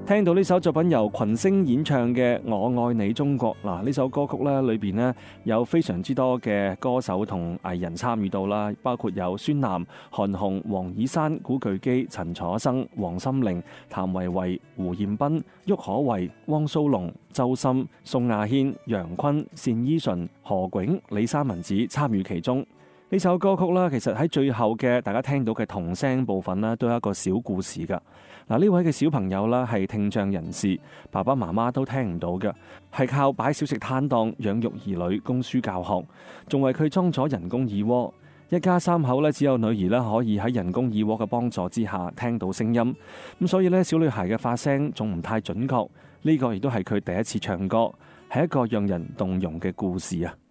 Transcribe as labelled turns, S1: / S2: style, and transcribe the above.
S1: 聽到呢首作品由群星演唱嘅《我愛你中國》，嗱，呢首歌曲咧裏邊咧有非常之多嘅歌手同藝人參與到啦，包括有孫楠、韓紅、黃以山、古巨基、陳楚生、黃心玲、譚維維、胡彥斌、郁可唯、汪蘇泷、周深、宋亞軒、楊坤、單依純、何炅、李三文子參與其中。呢首歌曲啦，其實喺最後嘅大家聽到嘅童聲部分啦，都有一個小故事噶。嗱，呢位嘅小朋友啦係聽障人士，爸爸媽媽都聽唔到嘅，係靠擺小食攤檔養育兒女、供書教學，仲為佢裝咗人工耳蝸。一家三口咧，只有女兒啦可以喺人工耳蝸嘅幫助之下聽到聲音。咁所以咧，小女孩嘅發聲仲唔太準確。呢個亦都係佢第一次唱歌，係一個讓人動容嘅故事啊！